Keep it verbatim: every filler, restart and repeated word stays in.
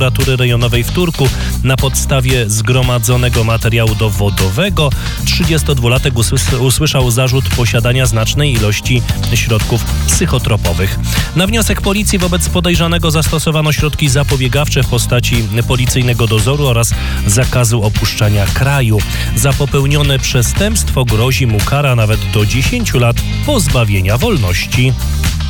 Prokuratury Rejonowej w Turku na podstawie zgromadzonego materiału dowodowego trzydziestodwulatek usłys- usłyszał zarzut posiadania znacznej ilości środków psychotropowych. Na wniosek policji wobec podejrzanego zastosowano środki zapobiegawcze w postaci policyjnego dozoru oraz zakazu opuszczania kraju. Za popełnione przestępstwo grozi mu kara nawet do dziesięciu lat pozbawienia wolności.